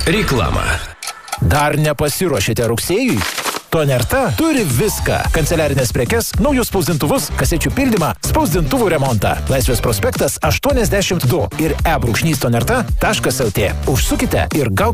Reklama. Dar nepasiruošėte rugsėjui? Tonerta turi viską. Kanceliarinės prekes, naujus spausdintuvus, kasečių pildymą, spausdintuvų remontą. Laisvės prospektas 82 ir e-tonerta.lt. Užsukite ir gaukite